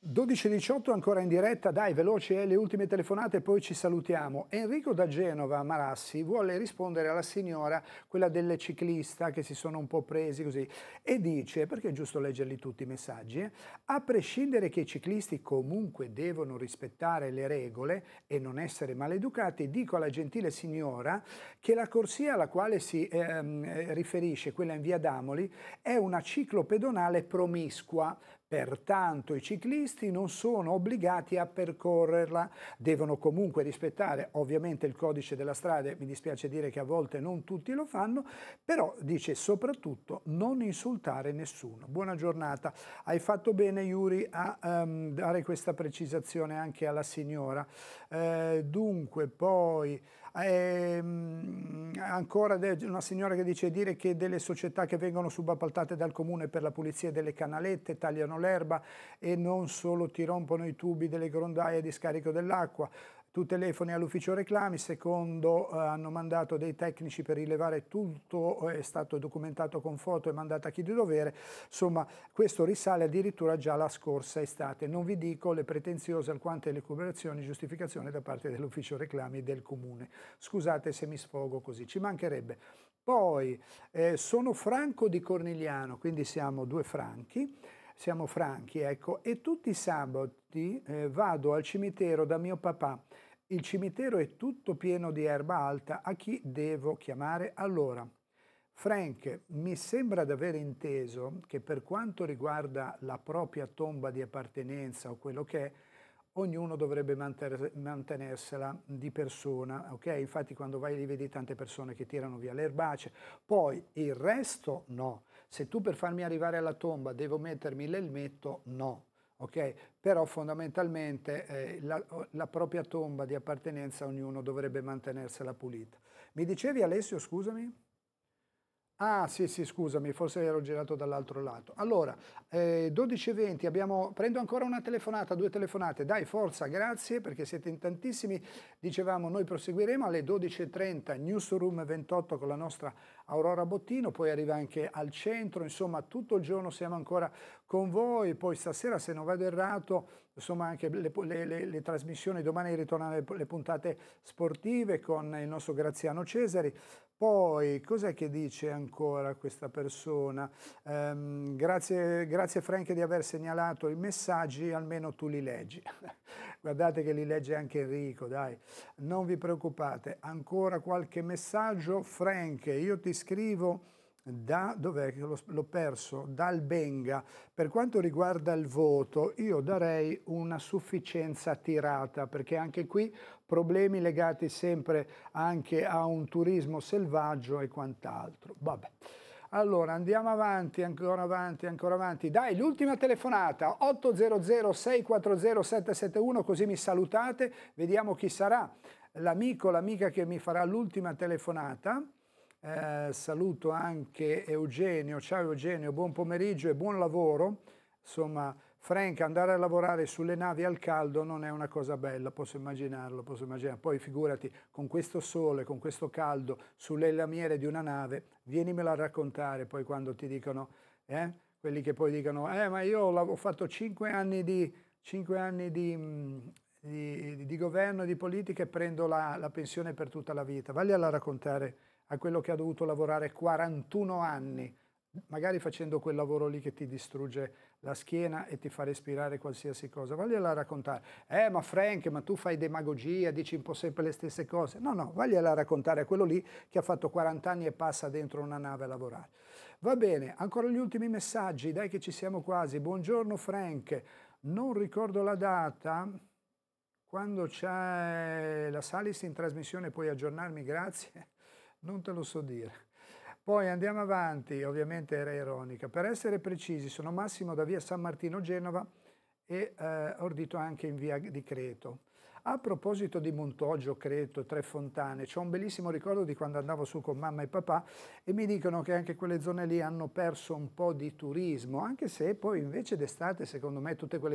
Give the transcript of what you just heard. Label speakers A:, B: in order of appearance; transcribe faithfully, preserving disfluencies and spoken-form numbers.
A: dodici e diciotto ancora in diretta, dai veloci eh, le ultime telefonate e poi ci salutiamo. Enrico da Genova, Marassi, vuole rispondere alla signora, quella delle ciclista che si sono un po' presi così, e dice, perché è giusto leggerli tutti i messaggi, eh, a prescindere che i ciclisti comunque devono rispettare le regole e non essere maleducati, dico alla gentile signora che la corsia alla quale si ehm, riferisce, quella in via Damoli, è una ciclopedonale promiscua. Pertanto i ciclisti non sono obbligati a percorrerla, devono comunque rispettare ovviamente il codice della strada, mi dispiace dire che a volte non tutti lo fanno, però dice soprattutto non insultare nessuno. Buona giornata, hai fatto bene Yuri a um, dare questa precisazione anche alla signora. Eh, dunque poi ehm, ancora una signora che dice dire che delle società che vengono subappaltate dal comune per la pulizia delle canalette tagliano l'erba e non solo ti rompono i tubi delle grondaie di scarico dell'acqua. Tu telefoni all'ufficio reclami, secondo eh, hanno mandato dei tecnici per rilevare tutto, è stato documentato con foto e mandato a chi di dovere, insomma questo risale addirittura già alla scorsa estate. Non vi dico le pretenziose alquante recuperazioni e giustificazioni da parte dell'ufficio reclami del comune. Scusate se mi sfogo così, ci mancherebbe. Poi eh, sono Franco di Cornigliano, quindi siamo due franchi. Siamo franchi, ecco, e tutti i sabati eh, vado al cimitero da mio papà. Il cimitero è tutto pieno di erba alta, a chi devo chiamare? Allora, Frank, mi sembra di aver inteso che per quanto riguarda la propria tomba di appartenenza o quello che è, ognuno dovrebbe mantenersela di persona, ok? Infatti quando vai lì vedi tante persone che tirano via le erbacee, poi il resto no. Se tu per farmi arrivare alla tomba devo mettermi l'elmetto, no, ok? Però fondamentalmente eh, la, la propria tomba di appartenenza ognuno dovrebbe mantenersela pulita. Mi dicevi Alessio, scusami? Ah sì sì scusami, forse ero girato dall'altro lato. Allora, eh, dodici e venti, abbiamo, prendo ancora una telefonata, due telefonate, dai forza, grazie perché siete in tantissimi, dicevamo noi proseguiremo alle dodici e trenta, Newsroom ventotto con la nostra Aurora Bottino, poi arriva anche al centro, insomma tutto il giorno siamo ancora con voi, poi stasera se non vado errato, insomma anche le, le, le, le trasmissioni, domani ritornano le, le puntate sportive con il nostro Graziano Cesari. Poi, cos'è che dice ancora questa persona? Um, grazie, grazie Frank di aver segnalato i messaggi, almeno tu li leggi. Guardate che li legge anche Enrico, dai. Non vi preoccupate. Ancora qualche messaggio? Frank, io ti scrivo da, dov'è che l'ho perso? Dal Benga. Per quanto riguarda il voto, io darei una sufficienza tirata, perché anche qui problemi legati sempre anche a un turismo selvaggio e quant'altro. Vabbè. Allora andiamo avanti, ancora avanti, ancora avanti. Dai, l'ultima telefonata, otto zero zero sei quattro zero sette sette uno, così mi salutate, vediamo chi sarà l'amico, l'amica che mi farà l'ultima telefonata. Eh, saluto anche Eugenio, ciao Eugenio, buon pomeriggio e buon lavoro. Insomma, Frank, andare a lavorare sulle navi al caldo non è una cosa bella, posso immaginarlo, posso immaginare. Poi figurati, con questo sole, con questo caldo, sulle lamiere di una nave, vienimelo a raccontare poi quando ti dicono, eh, quelli che poi dicono, eh ma io ho fatto cinque anni di, cinque anni di, di, di governo e di politica e prendo la, la pensione per tutta la vita. Vagliela a raccontare a quello che ha dovuto lavorare quarantuno anni, magari facendo quel lavoro lì che ti distrugge la schiena e ti fa respirare qualsiasi cosa. Vagliela raccontare. Eh, ma Frank, ma tu fai demagogia, dici un po' sempre le stesse cose. No, no, vagliela raccontare a quello lì che ha fatto quaranta anni e passa dentro una nave a lavorare. Va bene, ancora gli ultimi messaggi, dai che ci siamo quasi. Buongiorno Frank, non ricordo la data. Quando c'è la Salis in trasmissione puoi aggiornarmi, grazie. Non te lo so dire. Poi andiamo avanti, ovviamente era ironica. Per essere precisi, sono Massimo da via San Martino Genova e eh, ordito anche in via di Creto. A proposito di Montoggio, Creto, Tre Fontane, c'ho un bellissimo ricordo di quando andavo su con mamma e papà e mi dicono che anche quelle zone lì hanno perso un po' di turismo, anche se poi invece d'estate secondo me tutte quelle